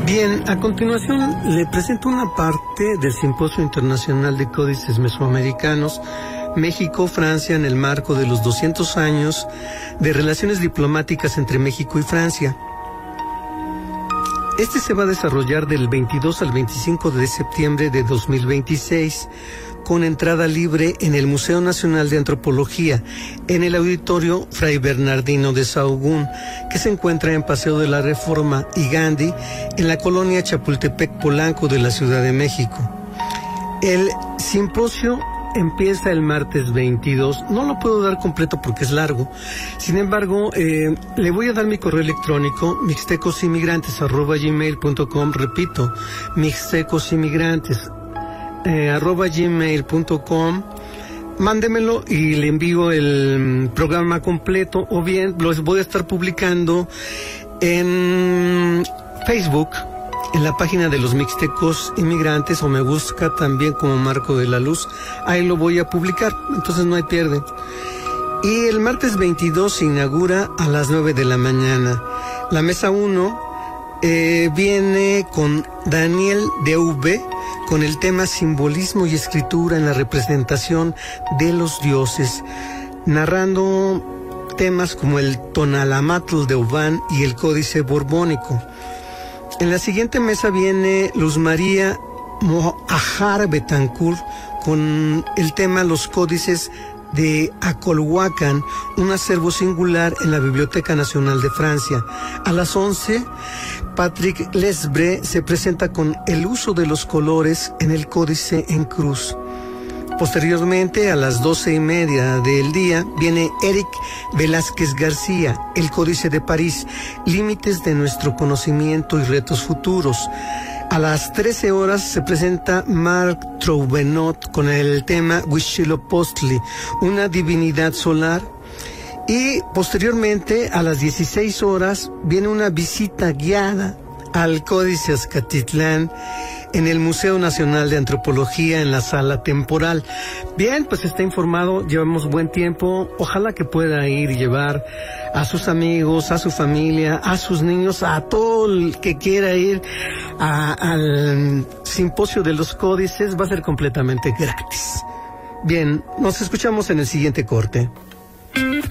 Bien, a continuación le presento una parte del Simposio Internacional de Códices Mesoamericanos, México-Francia, en el marco de los 200 años de relaciones diplomáticas entre México y Francia. Este se va a desarrollar del 22 al 25 de septiembre de 2026, con entrada libre en el Museo Nacional de Antropología, en el Auditorio Fray Bernardino de Sahagún, que se encuentra en Paseo de la Reforma y Gandhi, en la colonia Chapultepec Polanco de la Ciudad de México. El simposio empieza el martes 22, no lo puedo dar completo porque es largo. Sin embargo, le voy a dar mi correo electrónico, mixtecosinmigrantes@gmail.com, repito, mixtecosinmigrantes@gmail.com. Mándemelo y le envío el programa completo, o bien los voy a estar publicando en Facebook, en la página de los Mixtecos Inmigrantes, o me busca también como Marco de la Luz. Ahí lo voy a publicar, entonces no hay pierde. Y el martes 22 se inaugura a las 9 de la mañana. La mesa 1 viene con Daniel D.V., con el tema Simbolismo y Escritura en la representación de los dioses, narrando temas como el Tonalamatl de Obán y el Códice Borbónico. En la siguiente mesa viene Luz María Moajar Betancourt con el tema Los Códices de Acolhuacan, un acervo singular en la Biblioteca Nacional de Francia. A las 11, Patrick Lesbre se presenta con el uso de los colores en el Códice en Cruz. Posteriormente, a las 12:30 del día, viene Eric Velázquez García, el Códice de París, límites de nuestro conocimiento y retos futuros. A las 13 horas se presenta Marc Trouvenot con el tema Huitzilopochtli, una divinidad solar. Y posteriormente, a las 16 horas, viene una visita guiada al Códice Azcatitlán en el Museo Nacional de Antropología, en la sala temporal. Bien, pues está informado, llevamos buen tiempo. Ojalá que pueda ir y llevar a sus amigos, a su familia, a sus niños, a todo el que quiera ir al Simposio de los Códices. Va a ser completamente gratis. Bien, nos escuchamos en el siguiente corte.